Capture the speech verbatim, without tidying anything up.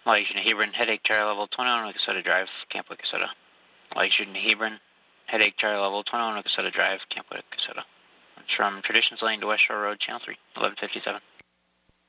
Malaysia to Hebron, headache, Charlie level twenty-one, Wicasota Drive, Camp Wicasota. Malaysia to Hebron, headache, Charlie level twenty-one, Wicasota Drive, Camp Wicasota. From Traditions Lane to West Shore Road, Channel three, eleven fifty-seven.